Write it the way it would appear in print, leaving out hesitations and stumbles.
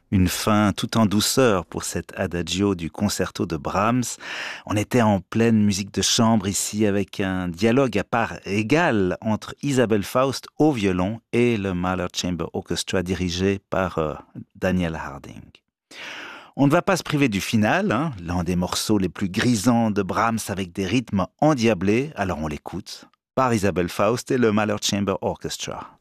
Une fin tout en douceur pour cet adagio du concerto de Brahms. On était en pleine musique de chambre ici avec un dialogue à part égale entre Isabelle Faust au violon et le Mahler Chamber Orchestra dirigé par Daniel Harding. On ne va pas se priver du final, hein, l'un des morceaux les plus grisants de Brahms avec des rythmes endiablés, alors on l'écoute, par Isabelle Faust et le Mahler Chamber Orchestra.